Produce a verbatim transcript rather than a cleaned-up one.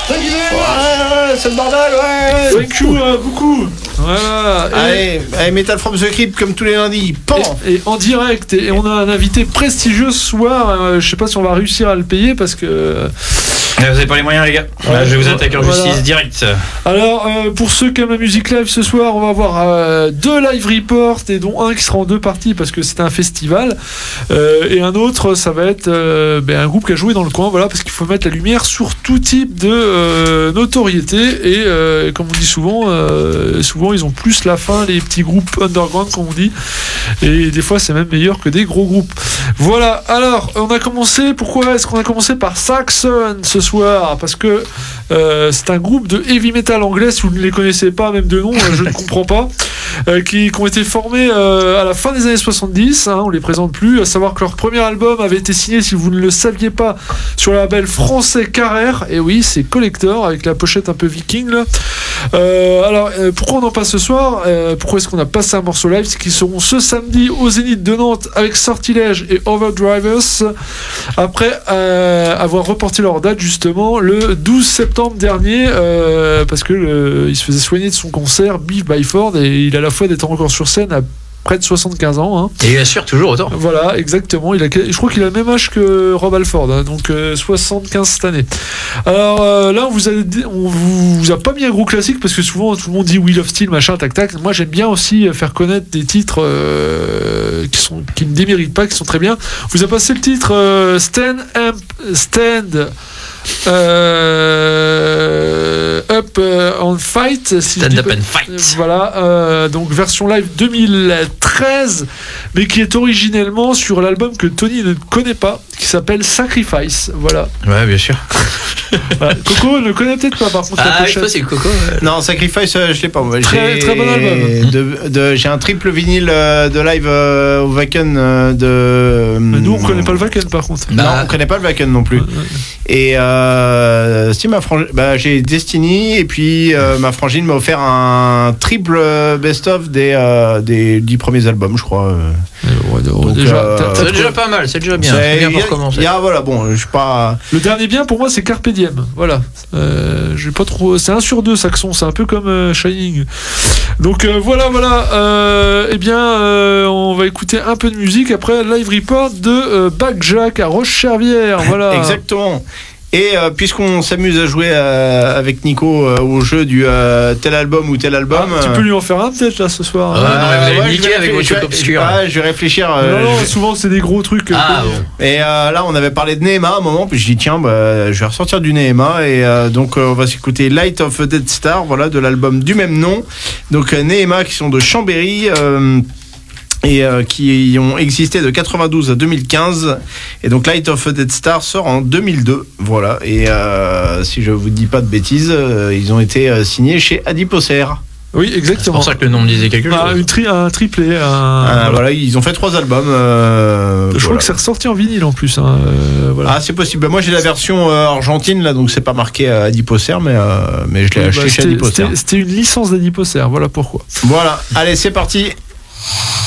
Ouais, c'est le bordel, ouais. Thank you, euh, beaucoup. Voilà. Allez, allez, Metal from the Crypt comme tous les lundis. Pan. Et, et en direct. Et, et on a un invité prestigieux ce soir. Euh, je sais pas si on va réussir à le payer parce que. Vous avez pas les moyens, les gars. Ouais, Là, je vais vous attaquer en voilà. justice direct. Alors, euh, pour ceux qui aiment la musique live ce soir, on va avoir euh, deux live reports et dont un qui sera en deux parties parce que c'est un festival. Euh, et un autre, ça va être euh, ben, un groupe qui a joué dans le coin, voilà, parce qu'il faut mettre la lumière sur tout type de euh, notoriété. Et euh, comme on dit souvent, euh, souvent ils ont plus la fin, les petits groupes underground, comme on dit. Et des fois, c'est même meilleur que des gros groupes. Voilà, alors, on a commencé. Pourquoi est-ce qu'on a commencé par Saxon ce soir? Parce que euh, c'est un groupe de heavy metal anglais, si vous ne les connaissez pas, même de nom, je ne comprends pas, euh, qui, qui ont été formés euh, à la fin des années soixante-dix, hein, on les présente plus, à savoir que leur premier album avait été signé, si vous ne le saviez pas, sur le label français Carrère, et oui, c'est Collector, avec la pochette un peu viking, là. Euh, alors, euh, pourquoi on en passe ce soir? euh, Pourquoi est-ce qu'on a passé un morceau live? C'est qu'ils seront ce samedi au Zénith de Nantes avec Sortilège et Overdrivers, après euh, avoir reporté leur date justement le douze septembre dernier, euh, parce que le, il se faisait soigner de son cancer, Beef by Ford, et il a la foi d'être encore sur scène à près de soixante-quinze ans, hein. Et il assure toujours autant. Voilà, exactement. Il a, je crois qu'il a le même âge que Rob Halford, hein, donc euh, soixante-quinze cette année. Alors euh, là, on vous a, on vous a pas mis un gros classique parce que souvent tout le monde dit Wheel of Steel, machin, tac tac. Moi, j'aime bien aussi faire connaître des titres euh, qui sont qui ne déméritent pas, qui sont très bien. On vous a passé le titre euh, Stand Up, Stand. Euh, up euh, and Fight, si Stand je dis Up pas, and Fight. euh, voilà, euh, donc version live deux mille treize, mais qui est originellement sur l'album que Tony ne connaît pas, qui s'appelle Sacrifice. Voilà. Ouais, bien sûr. Voilà. Coco ne connaît peut-être pas, par contre. Ah, la avec pochette. toi, c'est Coco. Ouais. Non, Sacrifice, euh, je l'ai pas. Moi. Très- J'ai, très bon album. de- de- j'ai un triple vinyle euh, de live euh, au Wacken euh, de. Mais nous, on connaît pas le Wacken, par contre. Non, Bah. on connaît pas le Wacken non plus. Et euh, si ma frange... bah, j'ai Destiny et puis euh, ma frangine m'a offert un triple best-of des, euh, des dix premiers albums, je crois. euh. Ouais, donc, Donc, déjà, euh, t'as- t'as C'est trouvé- déjà pas mal, c'est déjà bien. C'est- C'est bien il y a- pour commencer. il y a, voilà, bon, je suis pas. Le dernier bien pour moi c'est Carpe Diem. Voilà. Euh, j'ai pas trop. C'est un sur deux Saxon. C'est un peu comme euh, Shining. Donc euh, voilà voilà. Euh, eh bien euh, on va écouter un peu de musique après live report de euh, Backjack à Roche-Chervière. Voilà. Exactement. Et euh, puisqu'on s'amuse à jouer euh, avec Nico euh, au jeu du euh, tel album ou tel album. Ah, tu peux lui en faire un peut-être là ce soir. Ah, hein. non, mais vous allez ouais, niquer je vais avec réfléchir- vos je trucs vais- obscurs. ouais, je vais réfléchir. euh, non, non, je- souvent c'est des gros trucs. euh, Ah, connus. bon. Et euh, là, on avait parlé de Nehema à un moment, puis je dis tiens, bah, je vais ressortir du Nehema et euh, donc euh, on va s'écouter Light of a Dead Star, voilà, de l'album du même nom. Donc euh, Nehema qui sont de Chambéry. Euh, et euh, qui ont existé de quatre-vingt-douze à deux mille quinze, et donc Light of a Dead Star sort en deux mille deux, voilà, et euh, si je vous dis pas de bêtises, euh, ils ont été euh, signés chez Adiposer. Oui, C'est exactement. pour ça que le nom me disait quelque chose. Ah, une tri- un triplé. Un, Ah, voilà. voilà, ils ont fait trois albums. euh, Je crois voilà. que c'est ressorti en vinyle en plus. Hein, euh, voilà. Ah, c'est possible. Moi, j'ai la version euh, argentine là, donc c'est pas marqué à Adiposer, mais euh, mais je l'ai Bah, acheté chez c'était- Adiposer. c'était- C'était une licence d'Adiposer. Voilà pourquoi. Voilà. Allez, c'est parti.